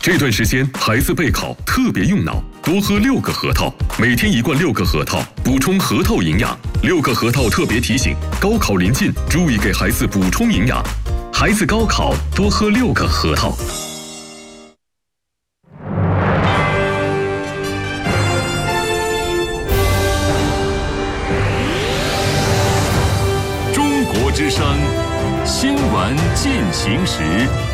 这段时间孩子备考特别用脑，多喝6个核桃，每天1罐6个核桃，补充核桃营养。6个核桃特别提醒：高考临近，注意给孩子补充营养。孩子高考多喝6个核桃。 中国之声新闻进行时。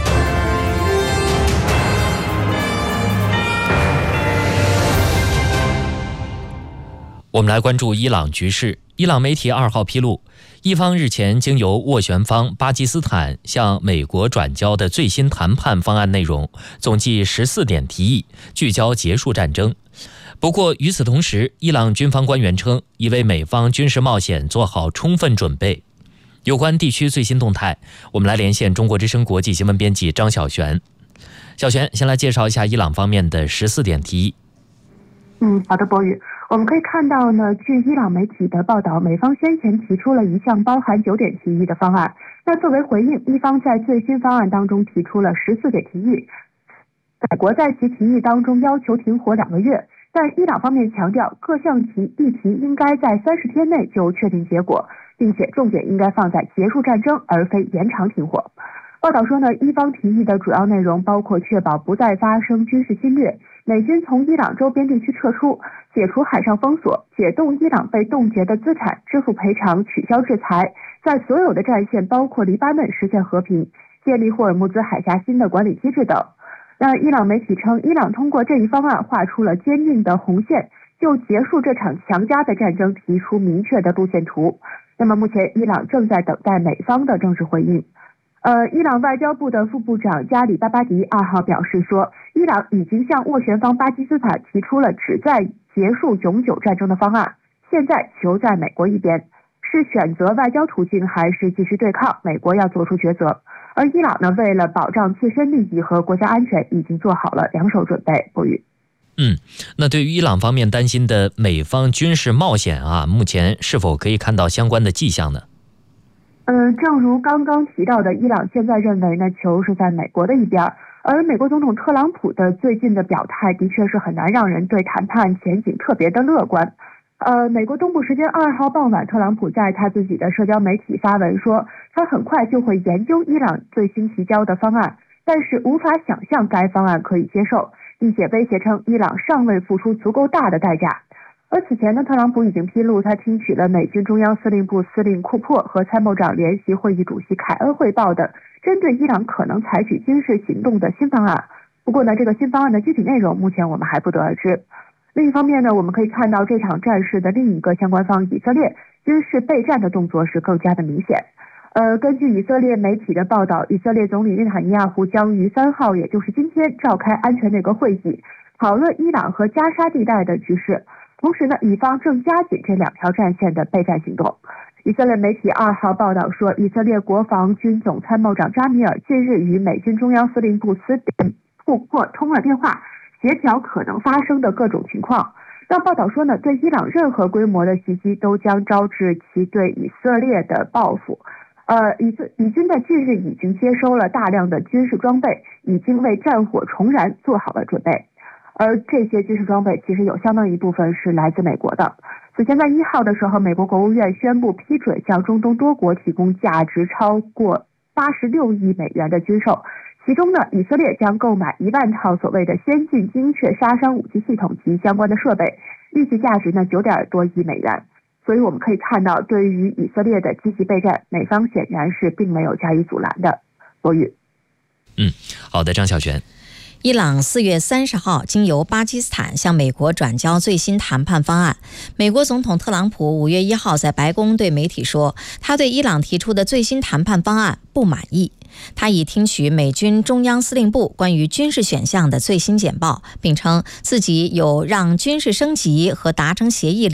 我们来关注伊朗局势。伊朗媒体2号披露，伊方日前经由斡旋方巴基斯坦向美国转交的最新谈判方案内容，总计14点提议，聚焦结束战争。不过与此同时，伊朗军方官员称，已为美方军事冒险做好充分准备。有关地区最新动态，我们来连线中国之声国际新闻编辑张小璇。小璇，先来介绍一下伊朗方面的14点提议。 好的，博宇。我们可以看到呢，据伊朗媒体的报道，美方先前提出了一项包含9点提议的方案。那作为回应，伊方在最新方案当中提出了14点提议。美国在其提议当中要求停火2个月，但伊朗方面强调各项议题应该在30天内就确定结果，并且重点应该放在结束战争，而非延长停火。报道说呢，伊方提议的主要内容包括确保不再发生军事侵略，美军从伊朗周边地区撤出，解除海上封锁，解冻伊朗被冻结的资产，支付赔偿，取消制裁，在所有的战线包括黎巴嫩实现和平，建立霍尔木兹海峡新的管理机制等。那伊朗媒体称，伊朗通过这一方案画出了坚定的红线，就结束这场强加的战争提出明确的路线图。那么目前伊朗正在等待美方的正式回应。伊朗外交部的副部长加里巴巴迪2号表示说，伊朗已经向斡旋方巴基斯坦提出了旨在结束永久战争的方案，现在球在美国一边，是选择外交途径还是继续对抗，美国要做出抉择。而伊朗呢，为了保障自身利益和国家安全，已经做好了2手准备。博宇。 那对于伊朗方面担心的美方军事冒险目前是否可以看到相关的迹象呢？ 正如刚刚提到的，伊朗现在认为呢，球是在美国的一边，而美国总统特朗普的最近的表态的确是很难让人对谈判前景特别的乐观。美国东部时间2号傍晚，特朗普在他自己的社交媒体发文说，他很快就会研究伊朗最新提交的方案，但是无法想象该方案可以接受，并且威胁称伊朗尚未付出足够大的代价。而此前呢，特朗普已经披露他听取了美军中央司令部司令库珀和参谋长联席会议主席凯恩汇报的针对伊朗可能采取军事行动的新方案。不过呢，这个新方案的具体内容目前我们还不得而知。另一方面呢，我们可以看到这场战事的另一个相关方以色列军事备战的动作是更加的明显。根据以色列媒体的报道，以色列总理内塔尼亚胡将于3号，也就是今天召开安全内阁会议，讨论伊朗和加沙地带的局势。同时呢，以方正加紧这2条战线的备战行动。以色列媒体2号报道说，以色列国防军总参谋长扎米尔近日与美军中央司令部司令库珀通了电话，协调可能发生的各种情况。但报道说呢，对伊朗任何规模的袭击都将招致其对以色列的报复。以军在近日已经接收了大量的军事装备，已经为战火重燃做好了准备。而这些军事装备其实有相当一部分是来自美国的。此前在1号的时候，美国国务院宣布批准向中东多国提供价值超过86亿美元的军售，其中呢，以色列将购买1万套所谓的先进精确杀伤武器系统及相关的设备，预计价值呢9点多亿美元。所以我们可以看到，对于以色列的积极备战，美方显然是并没有加以阻拦的。博宇。 好的，张小璇。 伊朗4月30号经由巴基斯坦向美国转交最新谈判方案。美国总统特朗普5月1号在白宫对媒体说，他对伊朗提出的最新谈判方案不满意。他已听取美军中央司令部关于军事选项的最新简报，并称自己有让军事升级和达成协议